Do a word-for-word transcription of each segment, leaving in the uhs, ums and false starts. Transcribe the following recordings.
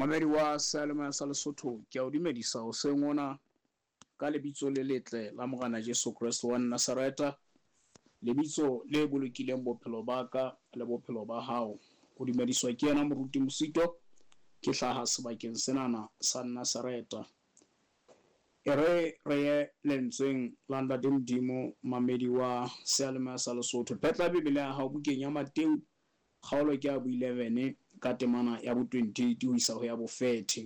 Mamedi wa Sealemoya sa Lesotho, ke a o dumedisa hoseng ona ka lebitso le letle la Morena Jesu Kriste wa Nasareta, lebitso le bolokileng bophelo ba ka le bophelo ba hao. O dumediswa ke yena moruti Mosito, ke hlaha sebakeng senana sa Nasareta. E re re ye lentsweng la Ntate Modimo, Mamedi wa Sealemoya sa Lesotho. Petla Bibele ya hao bukeng ya Mateu kgaolo ke ya bo eleven ka temana ya bo twenty-eight ho isa ho ya bo thirty.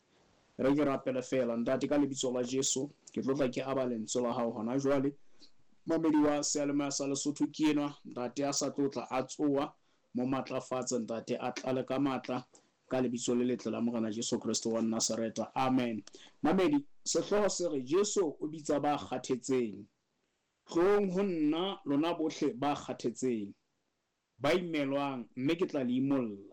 Re ke rapele fela ntate ka lebitso la Jesu ke tlotla ke aba lentswe la hao hona jwale. Mamedi wa Sealemoya sa Lesotho ke enwa ntate a sa tlotla a tsoa mo matlafatse, ntate a tlale ka matla ka lebitso le letle la Morena Jesu Kriste wa Nasareta, amen. Mamedi, sehloho se re Jesu o bitsa ba kgathetseng, tlong ho nna lona bohle ba kgathetseng, ba imelwang mme ke tla le imolla.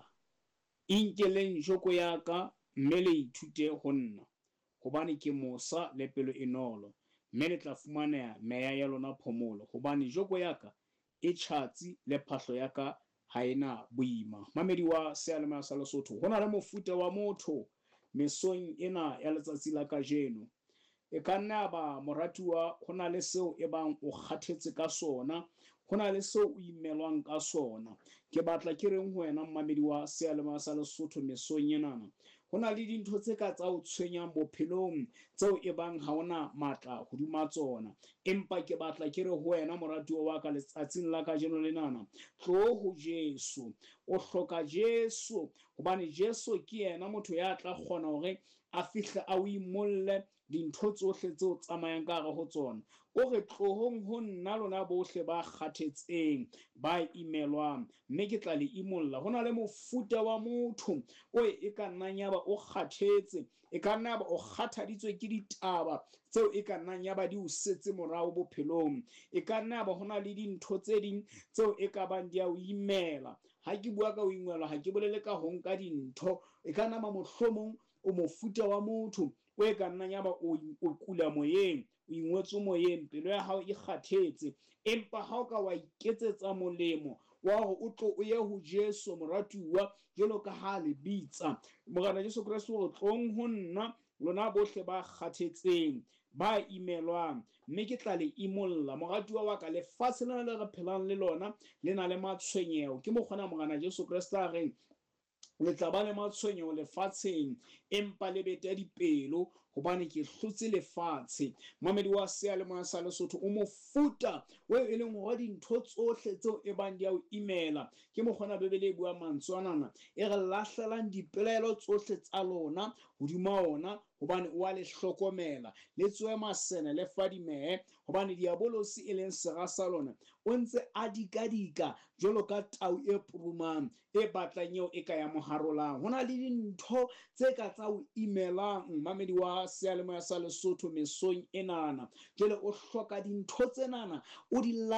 Inkeleng joko ya ka mme le ithute ho nna, hobane ke mosa le pelo e nolo, mme le tla fumaneha meya ya lona phomolo, hobane joko ya ka e tjhatsi le phahlo ya ka ha ena boima. Mamedi wa Sealemoya sa Lesotho, ho na le mofuta wa motho mesong ena ya letsatsi la kajeno. E ka nna ba moratuwa, ho na le seo e bang o kgathetse ka sona, ho na le seo o imelwang ka sona. Ke batla ke reng ho wena Mamedi wa Sealemoya sa Lesotho mesong enana, ho na le dintho tse ka tsa o tshwenyang bophelong tseo e bang ha ona matla hodima tsona, empa ke batla ke re ho wena moratuwa wa ka letsatsing la kajeno lenana, tlo ho Jesu. O hloka Jesu hobane Jesu ke yena motho ya tla kgona hore a fihle a o imolle dintho tsohle tseo tsamayang ka hare ho tsona. O re tlohong ho nna lona bohle ba kgathetseng, ba imelwang, mme ke tla le imolla. Ho na le mofuta wa motho o e ka nnang yaba o kgathetse, e ka nna yaba o kgathaditswe ke ditaba tseo e ka nnang yaba di o setse morao bophelong, e ka nna yaba ho na le dintho tse ding tseo e ka bang di a o imela. Ha ke bua ka o imelwa ha ke bolele ka ho nka dintho, e ka nna mohlomong o mofuta wa motho o e ka nnang yaba o kula moyeng, o ingwetse moyeng, pelo ya hao e kgathetse, empa ha o ka wa iketsetsa molemo wa hore o tlo o ye ho Jesu moratuwa, jwalo ka ha le bitsa Morena Jesu Kriste hore tlong ho nna lona bohle ba kgathetseng, ba imelwang, mme ke tla le imolla. Moratuwa wa ka, lefatshe lena le re phelang le lona le na le matshwenyeho. Ke mokgona Morena Jesu Kriste a reng le tla ba le matshwenyeho lefatsheng, empa le bete dipelo hobane ke hlotse lefatshe. Mamedi wa Sealemoya sa Lesotho, o mofuta o e leng hore dintho tsohle tseo e bang di a o imela, ke mokgona Bebele e bua mantswe anana, e re lahlelang dipelaelo tsohle tsa lona hodima ona, hobane o a le hlokomela. Le tsoe masene le fadimehe, hobane diabolosi e leng sera sa lona o ntse a dikadika jwalo ka tau e purumang e batlang eo e ka ya moharolang. Ho na le dintho tse ka tsa o imelang Mamedi wa Sealemoya sa Lesotho mesong enana, jwale o hloka dintho tsenana o di